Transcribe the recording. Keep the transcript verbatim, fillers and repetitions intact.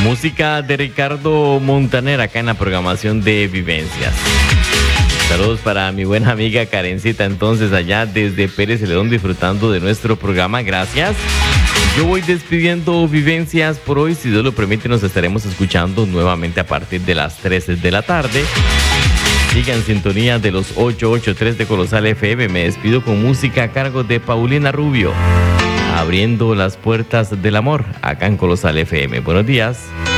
Música de Ricardo Montaner acá en la programación de Vivencias. Saludos para mi buena amiga Karencita, entonces allá desde Pérez Celedón disfrutando de nuestro programa. Gracias. Yo voy despidiendo Vivencias por hoy. Si Dios lo permite, nos estaremos escuchando nuevamente a partir de las trece de la tarde. Siga en sintonía de los ochocientos ochenta y tres de Colosal F M. Me despido con música a cargo de Paulina Rubio. Abriendo las puertas del amor acá en Colosal F M. Buenos días.